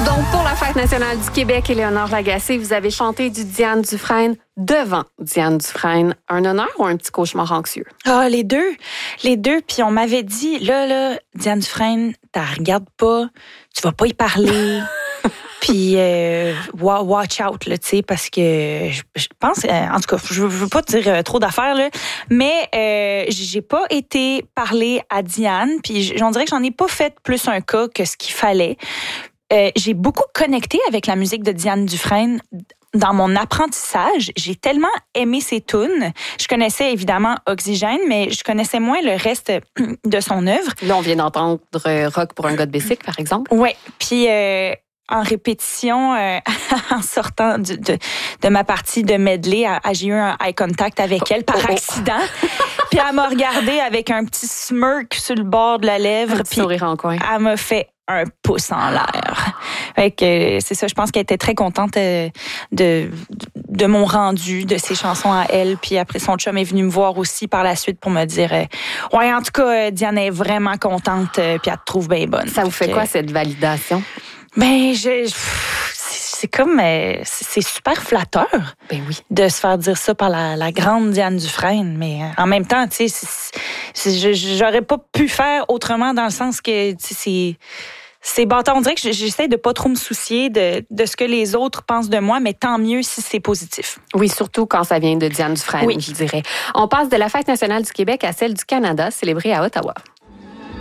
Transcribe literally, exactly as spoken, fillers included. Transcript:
Donc, pour la Fête nationale du Québec, Éléonore Lagacé, vous avez chanté du Diane Dufresne devant Diane Dufresne. Un honneur ou un petit cauchemar anxieux? Ah, les deux. Les deux. Puis on m'avait dit, là, là, Diane Dufresne, t'as regardes pas, tu vas pas y parler. Puis, euh, watch out, là, tu sais, parce que je, je pense, en tout cas, je veux pas te dire trop d'affaires, là, mais euh, j'ai pas été parler à Diane, puis on dirait que j'en ai pas fait plus un cas que ce qu'il fallait. Euh, j'ai beaucoup connecté avec la musique de Diane Dufresne dans mon apprentissage. J'ai tellement aimé ses tunes. Je connaissais évidemment Oxygène, mais je connaissais moins le reste de son œuvre. Là, on vient d'entendre Rock pour un gars de bicycle, par exemple. Ouais, puis euh, en répétition, euh, en sortant de, de, de ma partie de medley, j'ai eu un eye contact avec elle par oh, accident. Puis elle m'a regardé avec un petit smirk sur le bord de la lèvre. Un petit sourire en coin. Elle m'a fait un pouce en l'air. Fait que c'est ça, je pense qu'elle était très contente de, de, de mon rendu, de ses chansons à elle. Puis après, son chum est venu me voir aussi par la suite pour me dire euh, ouais, en tout cas, Diane est vraiment contente, euh, puis elle te trouve bien bonne. Ça vous fait que, quoi, cette validation? Ben, je... je c'est comme, euh, c'est super flatteur ben oui. de se faire dire ça par la, la grande Diane Dufresne. Mais en même temps, tu sais, j'aurais pas pu faire autrement dans le sens que c'est... C'est bâtard. On dirait que j'essaie de pas trop me soucier de, de ce que les autres pensent de moi, mais tant mieux si c'est positif. Oui, surtout quand ça vient de Diane Dufresne, oui. je dirais. On passe de la Fête nationale du Québec à celle du Canada, célébrée à Ottawa.